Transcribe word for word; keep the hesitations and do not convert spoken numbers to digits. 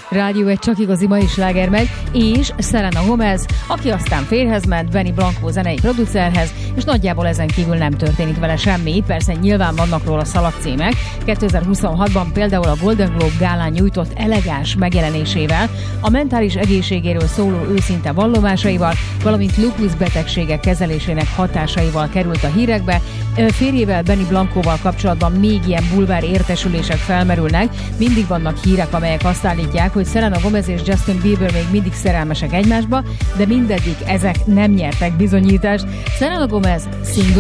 Rádió egy csak igazi mai sláger megy, és Selena Gomez, aki aztán férjhez ment Benny Blanco zenei producerhez, és nagyjából ezen kívül nem történik vele semmi. Persze nyilván vannak róla szalagcímek. kétezer-huszonhatban például a Golden Globe gálán nyújtott elegáns megjelenésével, a mentális egészségéről szóló őszinte vallomásaival, valamint lupus betegségek kezelésének hatásaival került a hírekbe. Férjével, Benny Blancoval kapcsolatban még ilyen bulvár értesülések felmerülnek. Mindig vannak hírek, amelyek azt állítják, hogy Selena Gomez és Justin Bieber még mindig szerelmesek egymásba, de mindeddig ezek nem nyertek bizonyítást. Selena Gomez single